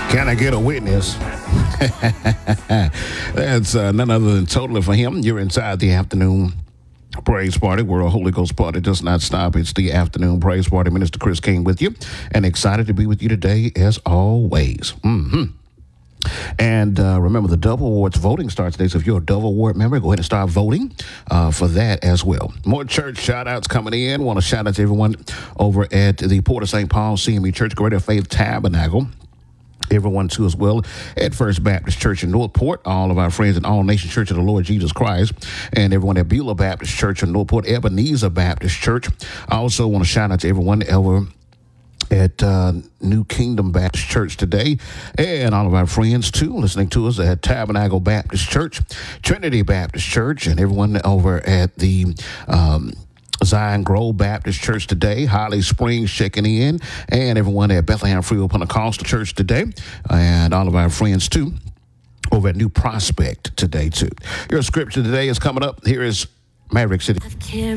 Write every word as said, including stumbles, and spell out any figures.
Can I get a witness? That's uh, none other than Totally for Him. You're inside the afternoon praise party where a Holy Ghost party does not stop. It's the afternoon praise party. Minister Chris King with you, and excited to be with you today as always. Mm-hmm. And uh, remember, the Dove Awards voting starts today. So if you're a Dove Award member, go ahead and start voting uh, for that as well. More church shout-outs coming in. Want to shout out to everyone over at the Port of Saint Paul C M E Church, Greater Faith Tabernacle. Everyone, too, as well, at First Baptist Church in Northport, all of our friends at All Nation Church of the Lord Jesus Christ, and everyone at Beulah Baptist Church in Northport, Ebenezer Baptist Church. I also want to shout out to everyone over at uh, New Kingdom Baptist Church today, and all of our friends, too, listening to us at Tabernacle Baptist Church, Trinity Baptist Church, and everyone over at the um Zion Grove Baptist Church today, Holly Springs checking in, and everyone at Bethlehem Free Will Pentecostal Church today, and all of our friends, too, over at New Prospect today, too. Your scripture today is coming up. Here is Maverick City.